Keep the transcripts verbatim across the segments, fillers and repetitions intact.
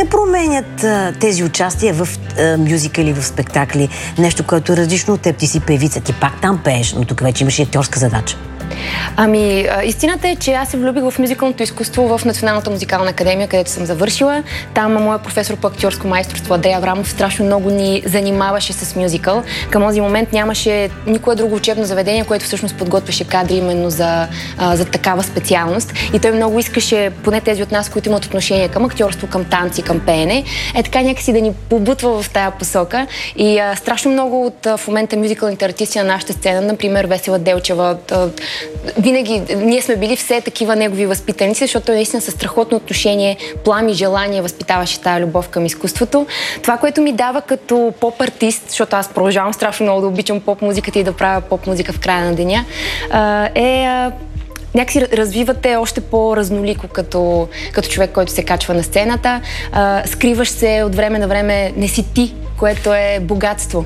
променят а, тези участия в а, мюзикали, в спектакли? Нещо, което е различно от теб. Ти си певица, ти пак там пееш, но тук вече имаш и актьорска задача. Ами, истината е, че аз се влюбих в мюзикалното изкуство в Националната музикална академия, където съм завършила. Там моя професор по актьорско майсторство Андрей Аврамов страшно много ни занимаваше с мюзикъл. Към този момент нямаше никое друго учебно заведение, което всъщност подготвяше кадри именно за, а, за такава специалност. И той много искаше, поне тези от нас, които имат отношение към актьорство, към танци, към пеене, е така някакси да ни побутва в тая посока. И а, страшно много от а, в момента мюзикълните артисти на нашата сцена, например Весела Делчева, а, винаги ние сме били все такива негови възпитаници, защото той наистина със страхотно отношение, плам и желание възпитаваше тая любов към изкуството. Това, което ми дава като поп-артист, защото аз продължавам страшно много да обичам поп-музиката и да правя поп-музика в края на деня, е някакси развивате още по-разнолико като, като човек, който се качва на сцената. Скриваш се от време на време, не си ти, което е богатство.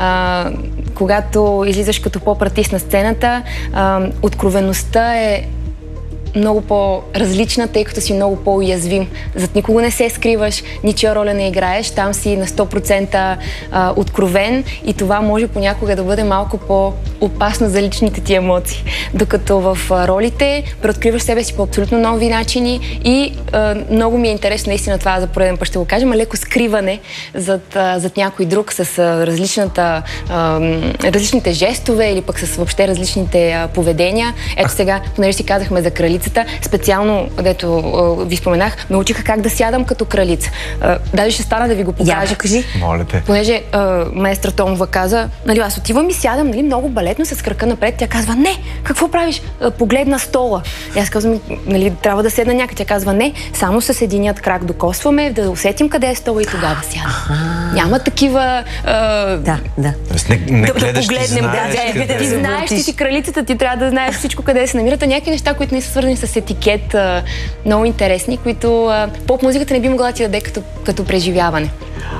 А, когато излизаш като поп-артист на сцената, а, откровеността е много по-различна, тъй като си много по-уязвим. Зад никого не се скриваш, ничия роля не играеш, там си на сто процента а, откровен и това може понякога да бъде малко по-опасно за личните ти емоции. Докато в а, ролите преоткриваш себе си по абсолютно нови начини и а, много ми е интересно наистина това, за пореден път ще го кажем, леко скриване зад, а, зад някой друг с а, различната, а, различните жестове или пък с въобще различните а, поведения. Ето сега, понеже си казахме за кралица, специално, дето а, ви споменах, ме учиха как да сядам като кралица. А, даже ще стана да ви го покажа. Я, кажи. Моля те. Понеже а, маестра Томова каза, нали, аз отивам и сядам, нали, много балетно, с крака напред. Тя казва, не, какво правиш? А, погледна стола. И аз казвам, нали, трябва да седна някъде. Тя казва, не, само с единият крак докосваме, да усетим къде е стола и тогава сядам. Няма такива... А... Да, да. Не, не да, да погледнем, да, да, ти знаеш, ти си кралицата, ти трябва да знаеш всичко къде се намират, а някакви неща, които не са свързани с етикет, а, много интересни, които а, поп-музиката не би могла да ти даде като, като преживяване.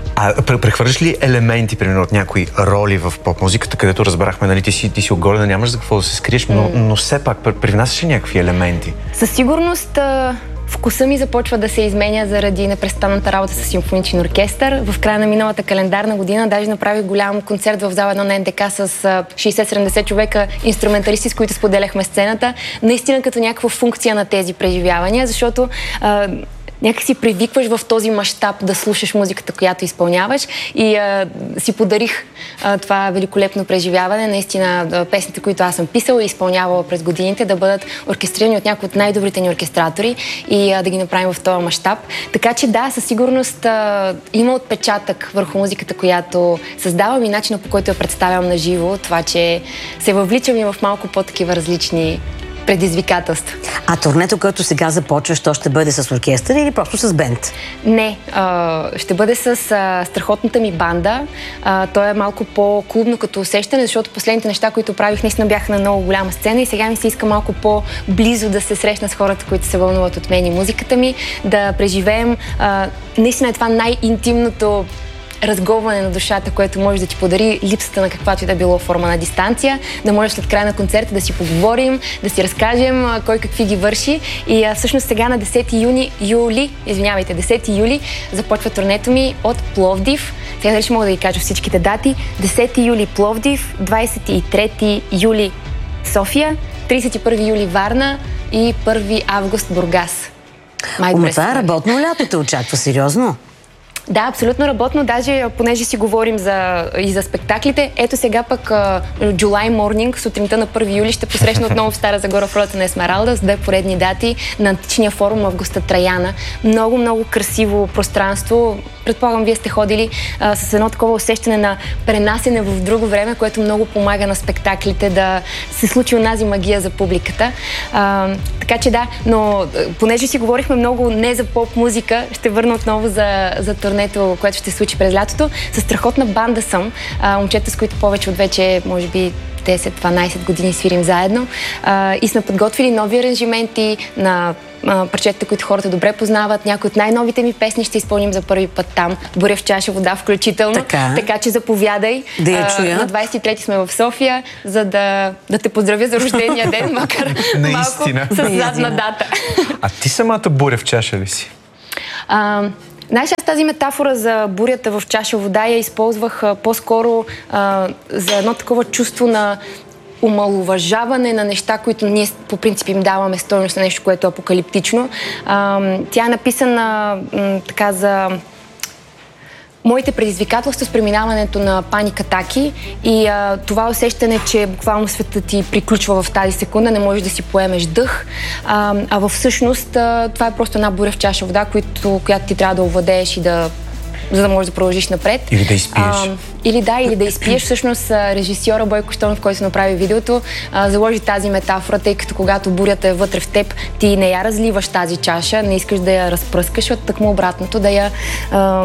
А прехвърляш ли елементи, примерно, от някои роли в поп-музиката, където разбрахме, нали, ти си, ти си оголена, нямаш за какво да се скриеш, но, но все пак привнасяш ли някакви елементи? Със сигурност а, вкуса ми започва да се изменя заради непрестанната работа с симфоничен оркестър. В края на миналата календарна година даже направих голям концерт в зала едно на Н Д К с шейсет-седемдесет човека инструменталисти, с които споделяхме сцената. Наистина като някаква функция на тези преживявания, защото а, някак си привикваш в този мащаб да слушаш музиката, която изпълняваш и а, си подарих а, това великолепно преживяване. Наистина да, песните, които аз съм писала и изпълнявала през годините, да бъдат оркестрирани от някои от най-добрите ни оркестратори и а, да ги направим в този мащаб. Така че да, със сигурност а, има отпечатък върху музиката, която създавам и начина, по който я представям на живо. Това, че се въвличам и в малко по-такива различни предизвикателства. А турнето, което сега започваш, то ще бъде с оркестър или просто с бенд? Не, а, ще бъде с а, страхотната ми банда. А, то е малко по-клубно като усещане, защото последните неща, които правих, наистина бяха на много голяма сцена и сега ми се иска малко по-близо да се срещна с хората, които се вълнуват от мен и музиката ми, да преживеем а, наистина е това най-интимното разговаряне на душата, което може да ти подари липсата на каквато и да било форма на дистанция, да можеш след края на концерта да си поговорим, да си разкажем а, кой какви ги върши. И а, всъщност сега на десети юни, юли, извинявайте, десети юли започва турнето ми от Пловдив. Сега дали ще мога да ви кажа всичките дати. десети юли Пловдив, двадесет и трети юли София, тридесет и първи юли Варна и първи август Бургас. Ама това е работно лято те очаква, сериозно? Да, абсолютно работно, даже понеже си говорим за, и за спектаклите. Ето сега пък uh, July Morning, сутринта на първи юли, ще посрещна отново в Стара Загора в ролята на Есмералда с две поредни дати на античния форум Августа Траяна. Много, много красиво пространство. Предполагам, вие сте ходили uh, с едно такова усещане на пренасене в друго време, което много помага на спектаклите да се случи онази магия за публиката. Uh, така че да, но понеже си говорихме много не за поп-музика, ще върна отново за, за турнето, което ще се случи през лятото. Със страхотна банда съм. А, момчета, с които повече от вече, може би, десет-дванадесет години свирим заедно. А, и сме подготвили нови аранжименти на парчетата, които хората добре познават. Някои от най-новите ми песни ще изпълним за първи път там. Буря в чаша вода включително. Така, така че заповядай. Да я чуя. На двадесет и трети сме в София, за да, да те поздравя за рождения ден, макар малко с задна дата. А ти самата буря в чаша ли си? А, Знаеш, аз тази метафора за бурята в чаша вода я използвах а, по-скоро а, за едно такова чувство на омалуважаване на неща, които ние по принцип им даваме стойност на нещо, което е апокалиптично. А, тя е написана м, така за моите предизвикателства с преминаването на паник атаки и а, това усещане, че буквално светът ти приключва в тази секунда, не можеш да си поемеш дъх, а, а във всъщност а, това е просто една буря в чаша вода, която, която ти трябва да овладееш и да за да можеш да продължиш напред. Или да изпиеш. А, или да, или да изпиеш. Всъщност режисьора Бойко Щонов, който направи видеото, а, заложи тази метафора, тъй като когато бурята е вътре в теб, ти не я разливаш тази чаша, не искаш да я разпръскаш, от тъкмо обратното, да я а,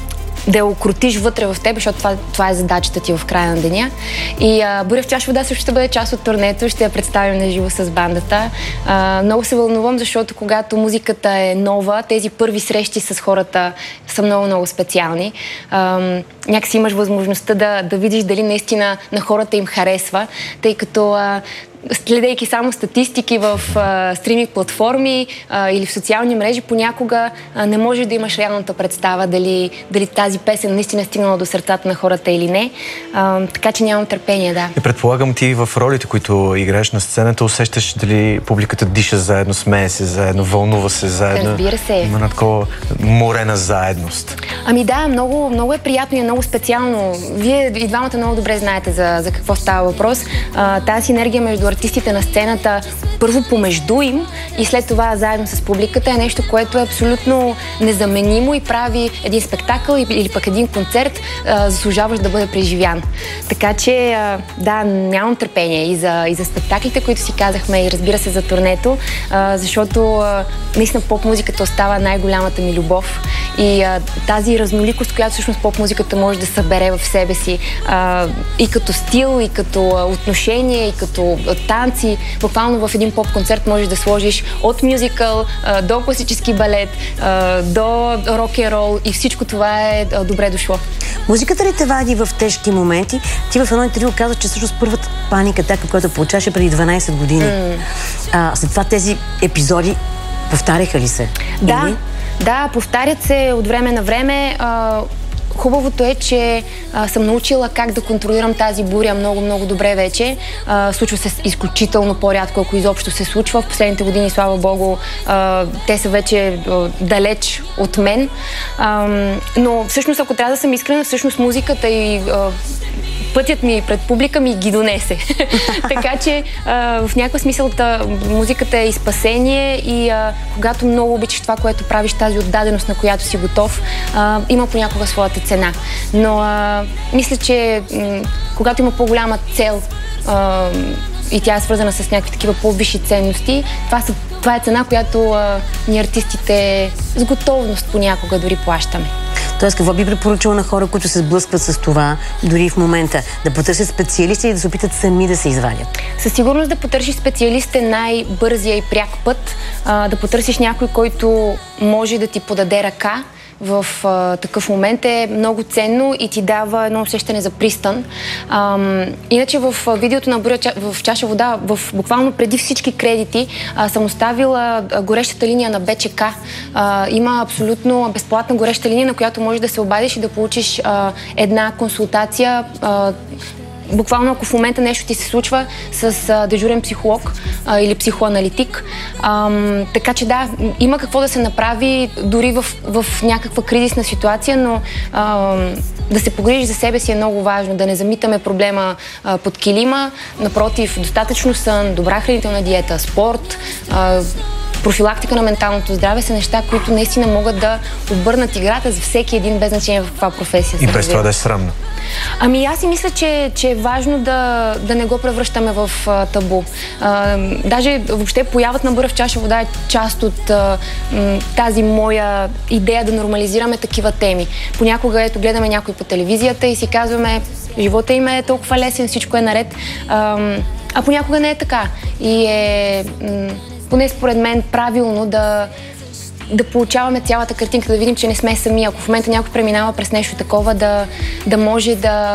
да я окрутиш вътре в теб, защото това, това е задачата ти в края на деня. И а, буря в чаша вода също ще бъде част от турнето, ще я представим на живо с бандата. А, много се вълнувам, защото когато музиката е нова, тези първи срещи с хората са много-много специални. А, някакси имаш възможността да, да видиш дали наистина на хората им харесва, тъй като а, следейки само статистики в а, стриминг платформи а, или в социални мрежи, понякога а, не можеш да имаш реалната представа дали, дали тази песен наистина е стигнала до сърцата на хората или не. А, така че нямам търпение, да. И предполагам ти в ролите, които играеш на сцената, усещаш дали публиката диша заедно, смее се заедно, вълнува се заедно. Разбира се. Има на такова море на заедност. Ами да, много, много е приятно и е много специално. Вие и двамата много добре знаете за, за какво става въпрос. А, тази синергия между артистите на сцената, първо помежду им и след това заедно с публиката е нещо, което е абсолютно незаменимо и прави един спектакъл или пък един концерт, а, заслужаваш да бъде преживян. Така че, а, да, нямам търпение и за, и за спектаклите, които си казахме, и разбира се за турнето, а, защото а, наистина поп-музиката остава най-голямата ми любов и а, тази разноликост, която всъщност поп-музиката може да събере в себе си а, и като стил, и като а, отношение, и като а, танци. Буквално в един поп-концерт можеш да сложиш от мюзикъл а, до класически балет, а, до рок-н-рол и всичко това е а, добре дошло. Музиката ли те вади в тежки моменти? Ти в едно интервю каза, че всъщност първата паника атака, която получаваше преди дванайсет години. Mm. А, след това тези епизоди повтаряха ли се? Да, Или? да, повтарят се от време на време. А, Хубавото е, че а, съм научила как да контролирам тази буря много-много добре вече. А, случва се изключително по-рядко, ако изобщо се случва. В последните години, слава Богу, а, те са вече а, далеч от мен. А, но всъщност, ако трябва да съм искрена, всъщност музиката и а, пътят ми пред публика ми ги донесе. Така че а, в някакъв смисъл та, музиката е и спасение и а, когато много обичаш това, което правиш, тази отдаденост, на която си готов, а, има понякога своята цена. Но а, мисля, че м- когато има по-голяма цел а, и тя е свързана с някакви такива по-висши ценности, това, са, това е цена, която а, ние артистите с готовност понякога дори плащаме. Тоест, какво би препоръчала на хора, които се сблъскват с това, дори в момента, да потърсят специалисти и да се опитат сами да се извадят? Със сигурност да потърсиш специалист е най-бързия и пряк път. А, да потърсиш някой, който може да ти подаде ръка в а, такъв момент е много ценно и ти дава едно усещане за пристан. А, иначе в видеото на буря в чаша вода, в, буквално преди всички кредити, а, съм оставила горещата линия на БЧК. А, има абсолютно безплатна гореща линия, на която можеш да се обадиш и да получиш а, една консултация. А, Буквално, ако в момента нещо ти се случва с а, дежурен психолог а, или психоаналитик. А, така че да, има какво да се направи дори в, в някаква кризисна ситуация, но а, да се погрижиш за себе си е много важно, да не замитаме проблема а, под килима. Напротив, достатъчно сън, добра хранителна диета, спорт, а, профилактика на менталното здраве са неща, които наистина могат да обърнат играта за всеки един, без значение в каква професия. И без това да е срамно. Ами аз си мисля, че, че е важно да, да не го превръщаме в а, табу. А, даже въобще появата на буря в чаша вода е част от а, м, тази моя идея да нормализираме такива теми. Понякога ето гледаме някой по телевизията и си казваме, живота им е толкова лесен, всичко е наред. А, а понякога не е така. И е м, поне според мен правилно да да получаваме цялата картинка, да видим, че не сме сами. Ако в момента някой преминава през нещо такова, да, да може да,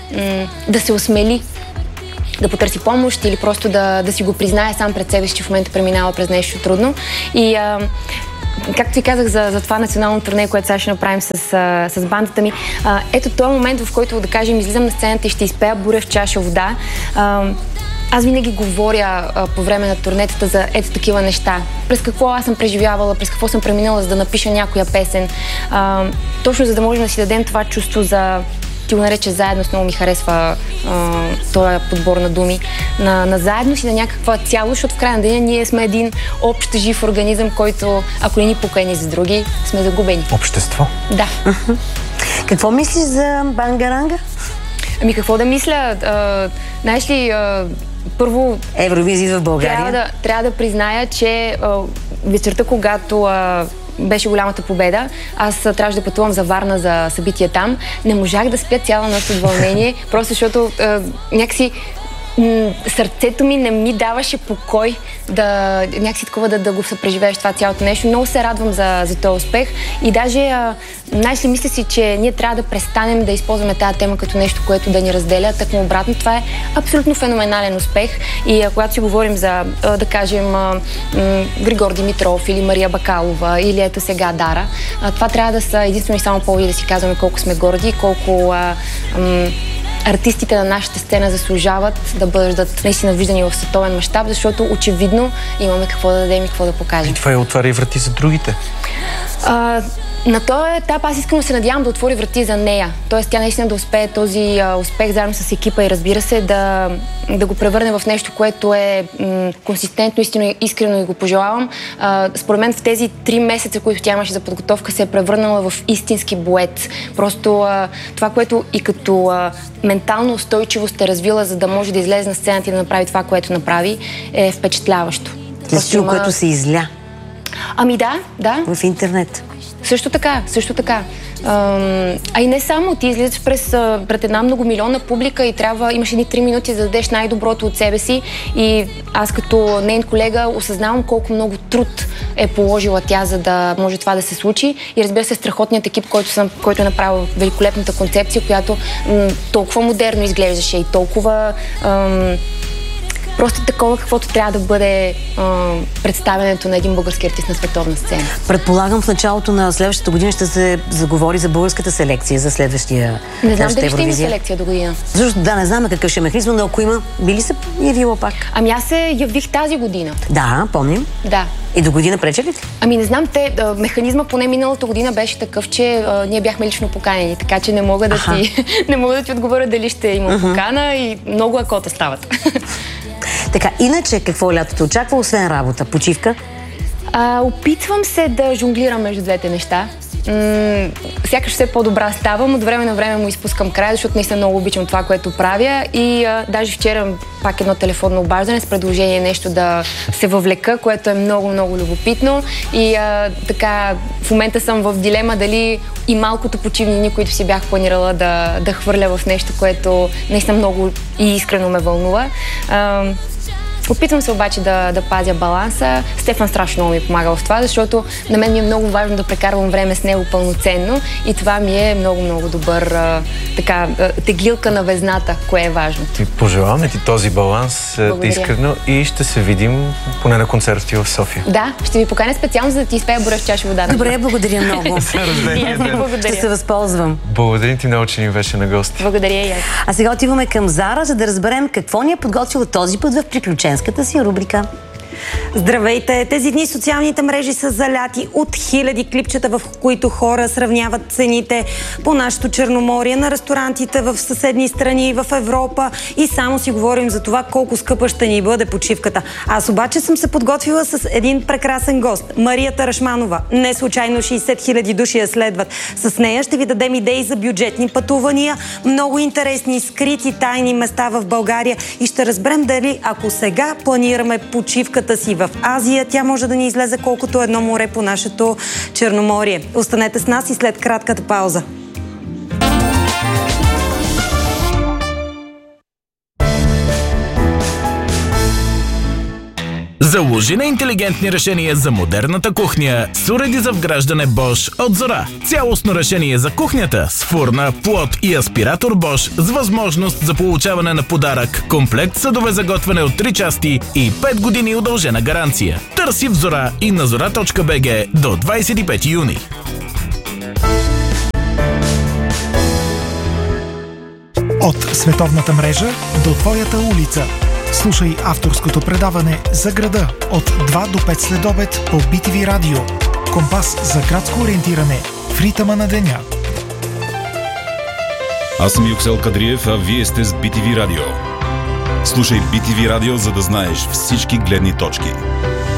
да се осмели, да потърси помощ или просто да, да си го признае сам пред себе си, че в момента преминава през нещо трудно. И а, както ти казах за, за това национално турне, което сега ще направим с, а, с бандата ми, а, ето този момент, в който, да кажем, излизам на сцената и ще изпея буря в чаша вода. А, аз винаги говоря а, по време на турнетата за ето такива неща. През какво аз съм преживявала, през какво съм преминала, за да напиша някоя песен. А, точно за да можем да си дадем това чувство за... Ти го нарече заедност, много ми харесва а, този подбор на думи. На, на заедност и на някаква цялост, защото в края на деня ние сме един общ жив организъм, който, ако не ни пука едни за други, сме загубени. Общество? Да. Uh-huh. Какво мислиш за Бангаранга? Ами какво да мисля? А, знаеш ли, а, първо... Евровизия в България. Трябва да, трябва да призная, че а, вечерта, когато а, беше голямата победа, аз трябваше да пътувам за Варна за събитие там. Не можах да спя цяла нощ от вълнение, просто защото а, някакси м- сърцето ми не ми даваше покой да някакси такова да, да го съпреживееш това цялото нещо. Много се радвам за, за този успех и даже знаеш ли, мисля си, че ние трябва да престанем да използваме тази тема като нещо, което да ни разделя. Тъкмо обратно, това е абсолютно феноменален успех и а, когато си говорим за, а, да кажем, а, м- Григор Димитров или Мария Бакалова или ето сега Дара, а, това трябва да са единствено и само поводи да си казваме колко сме горди и колко а, м- артистите на нашата сцена заслужават да бъдат наистина виждани в световен мащаб, защото очевидно имаме какво да дадем и какво да покажем. И това е отваря и врати за другите. А, на този етап аз искам да се надявам да отвори врати за нея. Тоест тя наистина да успее този а, успех заедно с екипа и разбира се да, да го превърне в нещо, което е м- консистентно, истинно, искрено и го пожелавам. А, според мен в тези три месеца, които тя имаше за подготовка, се е превърнала в истински боец. Просто а, това, което и като а, ментална устойчивост е развила, за да може да излезе на сцената и да направи това, което направи, е впечатляващо. Всичко, има... което се изля. Ами да, да. В интернет. Също така, също така. А и не само, ти излизаш през, пред една многомилионна публика и трябва, имаш едни три минути да дадеш най-доброто от себе си и аз като нейн колега осъзнавам колко много труд е положила тя, за да може това да се случи и разбира се страхотният екип, който, съм, който е направил великолепната концепция, която м- толкова модерно изглеждаше и толкова... М- Просто такова, каквото трябва да бъде а, представянето на един български артист на световна сцена. Предполагам, в началото на следващата година ще се заговори за българската селекция за следващия. Не знам дали ще има селекция до година. Защото да, не знам какъв ще е механизъм, но ако има, би ли се явила пак? Ами аз се явих тази година. Да, помним. Да. И до година прече ли? Ами не знам, те, а, механизма поне миналата година беше такъв, че а, ние бяхме лично поканени, така че не мога да ти, не мога да ти отговоря дали ще има uh-huh. покана и много акота стават. Така, иначе какво лятото очаква, освен работа? Почивка? А, опитвам се да жонглирам между двете неща. М- сякаш все по-добра ставам, от време на време му изпускам край, защото наистина много обичам това, което правя и а, даже вчера пак едно телефонно обаждане с предложение нещо да се въвлека, което е много-много любопитно и а, така в момента съм в дилема дали и малкото почивнини, които си бях планирала да, да хвърля в нещо, което наистина много и искрено ме вълнува. А, Опитвам се обаче да, да пазя баланса. Стефан страшно много ми помага в това, защото на мен ми е много важно да прекарвам време с него пълноценно и това ми е много-много добър а, така, теглилка на везната, кое е важно. И пожелаваме ти този баланс искрено и ще се видим поне на концерти в София. Да, ще ви поканя специално, за да ти изпея буря в чаша вода. Добре, благодаря много. Благодаря. Ще се възползвам. Благодарим ти много, че ни беше на гости. Благодаря и аз. А сега отиваме към Зара, за да разберем какво ни е подготвила този път в приключенската си рубрика. Здравейте! Тези дни социалните мрежи са заляти от хиляди клипчета, в които хора сравняват цените по нашето Черноморие, на ресторантите в съседни страни, в Европа и само си говорим за това колко скъпа ще ни бъде почивката. Аз обаче съм се подготвила с един прекрасен гост. Мария Тарашманова. Не случайно шейсет хиляди души я следват. С нея ще ви дадем идеи за бюджетни пътувания, много интересни, скрити, тайни места в България и ще разберем дали ако сега планираме почивката си в Азия, тя може да ни излезе колкото едно море по нашето Черноморие. Останете с нас и след кратката пауза. Заложи на интелигентни решения за модерната кухня с уреди за вграждане Bosch от Зора. Цялостно решение за кухнята с фурна, плот и аспиратор Bosch с възможност за получаване на подарък, комплект съдове за готвене от три части и пет години удължена гаранция. Търси в Зора и на зора точка би джи до двадесет и пети юни. От световната мрежа до твоята улица. Слушай авторското предаване за града от два до пет следобед по би ти ви Радио. Компас за градско ориентиране в ритъма на деня. Аз съм Юксел Кадриев, а вие сте с би ти ви Радио. Слушай би ти ви Радио, за да знаеш всички гледни точки.